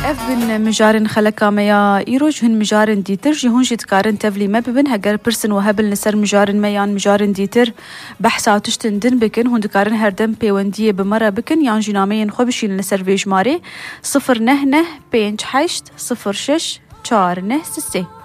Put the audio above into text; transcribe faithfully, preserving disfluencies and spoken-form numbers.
اف بن مجارن خلقا ميا ايروج هن مجارن ديتر جهون جتكارن تفلي ما ببن هجر برسن وهبل نسر مجارن ميان مجارن ديتر بحثا تشتن دن بكن هون دكارن هردم بيوندية بمرة بكن يان جنامين خوبشين نسر فيج ماري صفر نه نه بينج حشت صفر شش چار نه سسي.